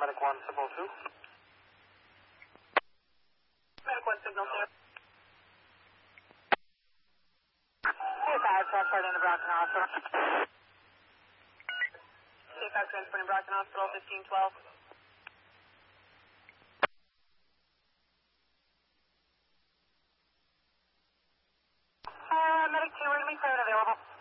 Medic 1, Signal 2. Medic 1, Signal 2. K5 transporting to Brockton Hospital. K5 transporting Brockton Hospital, 1512. Medic 2, read me clear and available.